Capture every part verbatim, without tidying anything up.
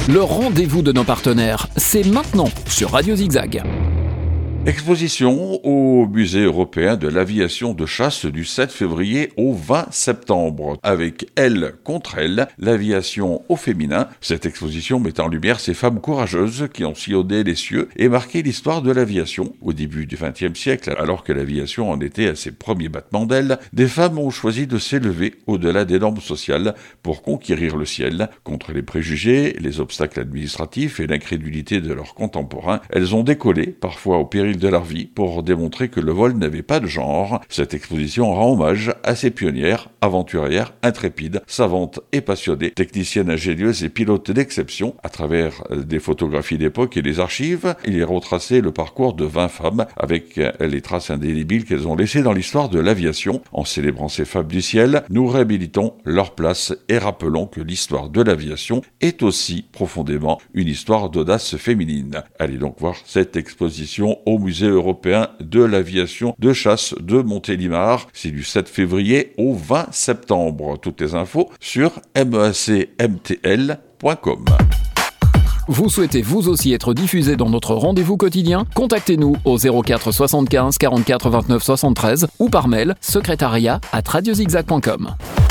Le rendez-vous de nos partenaires, c'est maintenant sur Radio Zigzag. Exposition au Musée européen de l'aviation de chasse du sept février au vingt septembre. Avec Elle contre elle, l'aviation au féminin. Cette exposition met en lumière ces femmes courageuses qui ont sillonné les cieux et marqué l'histoire de l'aviation. Au début du vingtième siècle, alors que l'aviation en était à ses premiers battements d'ailes, des femmes ont choisi de s'élever au-delà des normes sociales pour conquérir le ciel. Contre les préjugés, les obstacles administratifs et l'incrédulité de leurs contemporains, elles ont décollé, parfois au péril de leur vie, pour démontrer que le vol n'avait pas de genre. Cette exposition rend hommage à ces pionnières, aventurières, intrépides, savantes et passionnées, techniciennes ingénieuses et pilotes d'exception. À travers des photographies d'époque et des archives, il est retracé le parcours de vingt femmes avec les traces indélébiles qu'elles ont laissées dans l'histoire de l'aviation. En célébrant ces femmes du ciel, nous réhabilitons leur place et rappelons que l'histoire de l'aviation est aussi profondément une histoire d'audace féminine. Allez donc voir cette exposition au Musée européen de l'aviation de chasse de Montélimar. C'est du sept février au vingt septembre. Toutes les infos sur mec m t l point com. Vous souhaitez vous aussi être diffusé dans notre rendez-vous quotidien ? Contactez-nous au zéro quatre soixante-quinze quarante-quatre vingt-neuf soixante-treize ou par mail secrétariat arobase radiozigzag point com.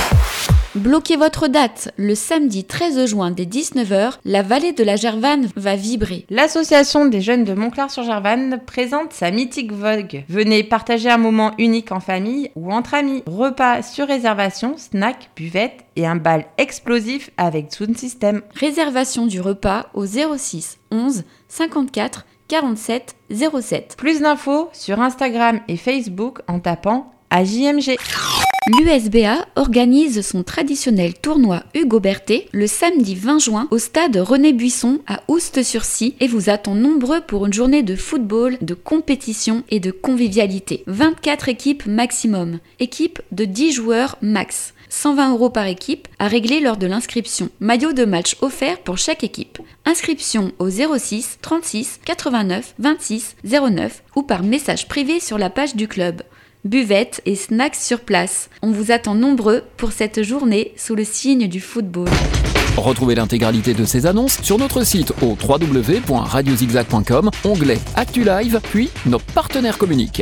Bloquez votre date. Le samedi treize juin dès dix-neuf heures, la vallée de la Gervanne va vibrer. L'association des jeunes de Montclar-sur-Gervanne présente sa mythique vogue. Venez partager un moment unique en famille ou entre amis. Repas sur réservation, snacks, buvettes et un bal explosif avec Sound System. Réservation du repas au zéro six onze cinquante-quatre quarante-sept zéro sept. Plus d'infos sur Instagram et Facebook en tapant A J M G. L'U S B A organise son traditionnel tournoi Hugo Berthet le samedi vingt juin au stade René Buisson à Oust-sur-Scie et vous attend nombreux pour une journée de football, de compétition et de convivialité. vingt-quatre équipes maximum, équipe de dix joueurs max. cent vingt euros par équipe à régler lors de l'inscription. Maillot de match offert pour chaque équipe. Inscription au zéro six trente-six quatre-vingt-neuf vingt-six zéro neuf ou par message privé sur la page du club. Buvettes et snacks sur place. On vous attend nombreux pour cette journée sous le signe du football. Retrouvez l'intégralité de ces annonces sur notre site au w w w point radiozigzag point com, onglet Actu Live, puis nos partenaires communiquent.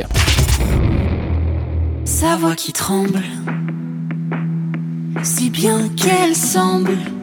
Sa voix qui tremble, si bien qu'elle semble